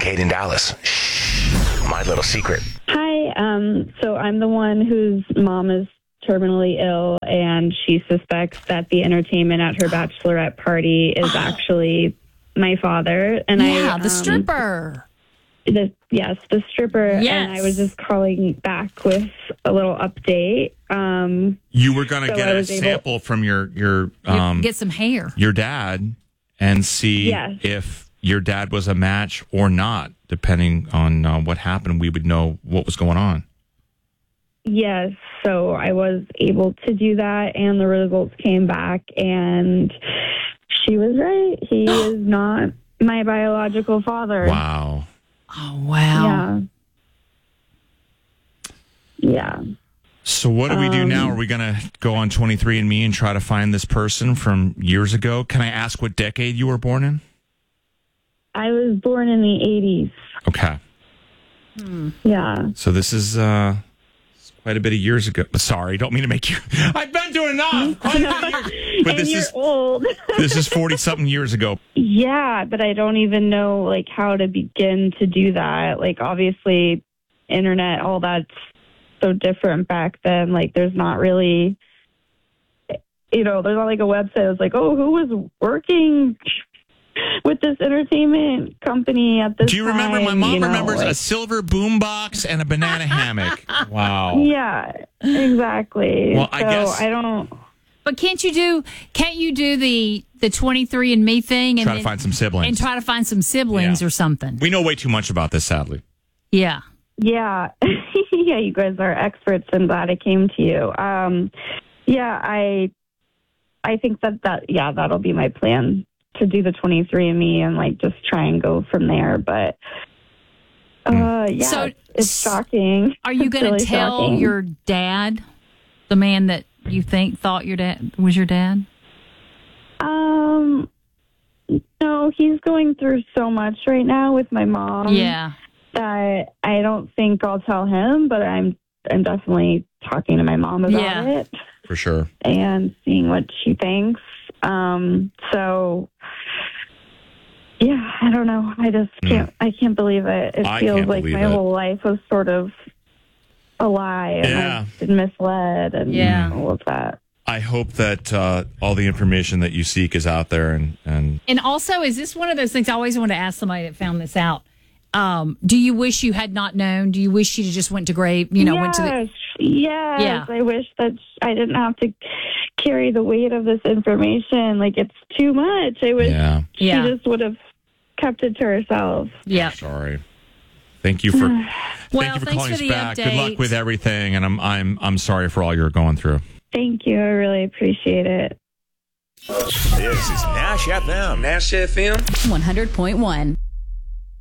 Kate in Dallas. Shh, my little secret. Hi. So I'm the one whose mom is terminally ill, and she suspects that the entertainment at her bachelorette party is actually my father. And the stripper. The stripper. Yes. And I was just calling back with a little update. You were going to So get I a was able- sample from your Get some hair. your dad and see Yes. if your dad was a match or not. Depending on what happened, we would know what was going on. Yes, so I was able to do that, and the results came back, and she was right. He is not my biological father. Wow. Oh, wow. Yeah. So what do we do now? Are we going to go on 23andMe and try to find this person from years ago? Can I ask what decade you were born in? I was born in the 80s. Okay. Yeah. So this is quite a bit of years ago. Sorry, don't mean to make you... I've been doing enough. Quite a bit of years. But And this you're is old. this is 40-something years ago. Yeah, but I don't even know, like, how to begin to do that. Like, obviously, internet, all that's so different back then. Like, there's not really... there's not like a website that's like, oh, who was working with this entertainment company at this time? Do you remember? My mom remembers like, a silver boombox and a banana hammock. Wow. Yeah, exactly. Well, I guess- I don't... But can't you do the 23andMe thing and Try to then- find some siblings. and try to find some siblings Yeah. or something? We know way too much about this, sadly. Yeah. Yeah. Yeah, you guys are experts. I'm glad I came to you. I think that'll be my plan, to do the 23andMe and like just try and go from there. But So- it's shocking. Are you It's going to really tell shocking. your dad, the man that you thought your dad was your dad? No, he's going through so much right now with my mom. Yeah. That I don't think I'll tell him, but I'm definitely talking to my mom about it For sure. and seeing what she thinks. So yeah, I don't know. I just can't. I can't believe it. It I feels can't like believe my it. whole life was sort of a lie, and Yeah. I've been misled, and all of that. I hope that all the information that you seek is out there. And And also, is this one of those things I always want to ask somebody that found this out? Do you wish you had not known? Do you wish you just went to grave? Went to the. Yes. Yeah. I wish that I didn't have to carry the weight of this information. Like, it's too much. I wish she Yeah. just would have kept it to herself. Yeah. sorry. Thank you for Well, thank you for thanks calling for us the back. Good update. luck with everything, and I'm sorry for all you're going through. Thank you. I really appreciate it. This is Nash FM. Nash FM. 100.1.